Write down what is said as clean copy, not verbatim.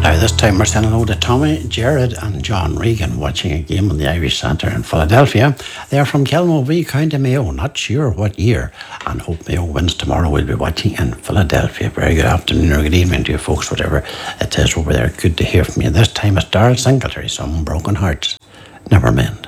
Now, this time we're saying hello to Tommy, Jared, and John Regan watching a game in the Irish Centre in Philadelphia. They are from Kelmovie, County Mayo, not sure what year, and hope Mayo wins tomorrow. We'll be watching in Philadelphia. Very good afternoon or good evening to you folks, whatever it is over there. Good to hear from you. This time it's Darrell Singletary, Some Broken Hearts Never Mend.